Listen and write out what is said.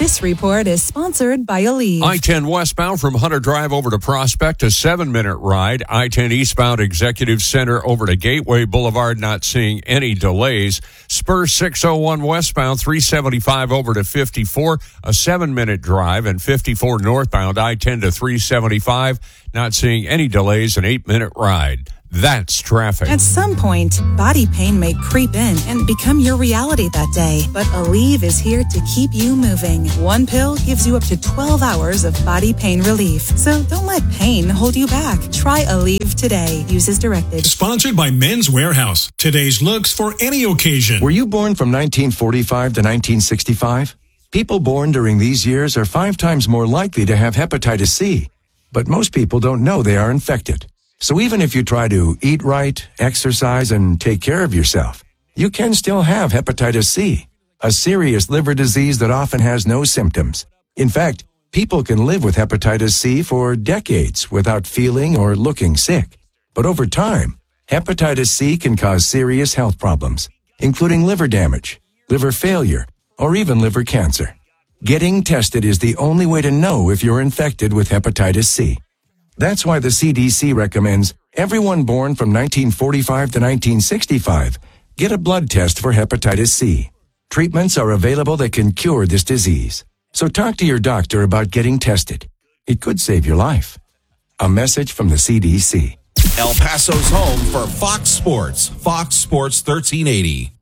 This report is sponsored by Aleve. I-10 westbound from Hunter Drive over to Prospect, a 7-minute ride. I-10 eastbound Executive Center over to Gateway Boulevard, not seeing any delays. Spur 601 westbound, 375 over to 54, a 7-minute drive. And 54 northbound, I-10 to 375, not seeing any delays, an 8-minute ride. That's traffic. At some point, body pain may creep in and become your reality that day. But Aleve is here to keep you moving. One pill gives you up to 12 hours of body pain relief. So don't let pain hold you back. Try Aleve today. Use as directed. Sponsored by Men's Warehouse. Today's looks for any occasion. Were you born from 1945 to 1965? People born during these years are 5 times more likely to have hepatitis C. But most people don't know they are infected. So even if you try to eat right, exercise, and take care of yourself, you can still have hepatitis C, a serious liver disease that often has no symptoms. In fact, people can live with hepatitis C for decades without feeling or looking sick. But over time, hepatitis C can cause serious health problems, including liver damage, liver failure, or even liver cancer. Getting tested is the only way to know if you're infected with hepatitis C. That's why the CDC recommends everyone born from 1945 to 1965 get a blood test for hepatitis C. Treatments are available that can cure this disease. So talk to your doctor about getting tested. It could save your life. A message from the CDC. El Paso's home for Fox Sports. Fox Sports 1380.